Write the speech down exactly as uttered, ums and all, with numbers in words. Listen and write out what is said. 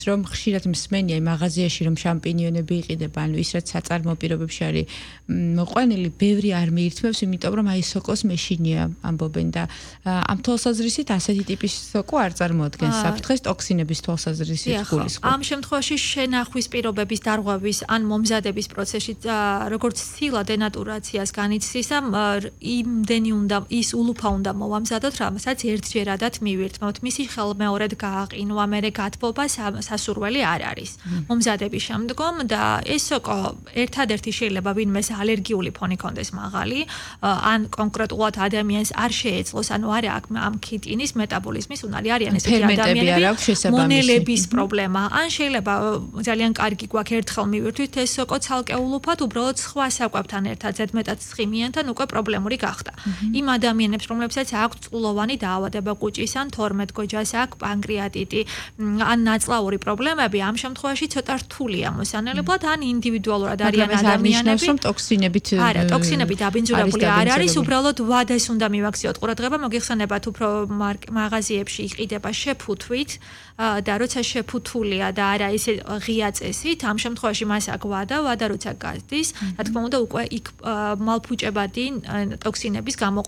რომ ხშირად მსმენია იმ მაღაზიაში რომ შამპინიონები იყიდება, ანუ ის რაც საწარმო პირობებში არის მოყვანილი, ბევრი არ მიირთმევს, იმიტომ რომ აი სოკოს მეშინია ამბობენ და ამ თვალსაზრისით ასეთი ტიპის სოკო არ წარმოადგენს საფრთხეს ტოქსინების თვალსაზრისით გულისხმობ. ამ შემთხვევაში შენახვის პირობების დარღვევის ან მომზადების პროცესში როგორც ცილა დენატურაციას განიცდის, იმდენი უნდა ის ულუფა უნდა მოვამზადოთ, რომელსაც ერთჯერადად მივირთმევთ. მისი ხელმეორედ გააყინვა, მერე გათბობა სასურველი არ არის. მომზადების შემდგომ და ეს სოკო ერთადერთი შეიძლება ვინმეს ალერგიული ფონი ქონდეს მაღალი, ან კონკრეტულად ადამიანს არ შეეძლოს, ანუ არ აქვს ამ ქიტინის მეტაბოლიზმის უნარი, არიან ესეთი ადამიანები, მონელების პრობლემა, ან შეიძლება ძალიან კარგი გვაქვს ერთხელ მივირთვით ეს სოკო ცალკეულ უფად, უბრალოდ სხვა საკვებთან ერთად ზედმეტად ცხიმიანთან უკვე პრობლემური გახდა. იმ ადამიანებს, რომლებსაც აქვს წყლოვანი დაავადება კუჭის ან თორმეტ გოჯას აქვს პანკრეატიტი, ან ნაწლავური პრობლემები, ამ შემთხვევაში ცოტა რთულია მოსანელებლად, ან ინდივიდუალურად არიან ადამიანები. რომ ტოქსინებით არა, ტოქსინები დაბინძურებული არ არის, უბრალოდ ვადეს უნდა მივაქციოთ ყურადღება, მოგიხსენებათ უფრო მაღაზიებში იყიდება შეფუთვით და როცა შეფუთულია და არა ისე ღია წესით, ამ შემთხვევაში მას აქვს ვადა, ვადა როცა გადის, რა თქმა უნდა უკვე იქ მალფუჭებადი ტოქსინების გამოყო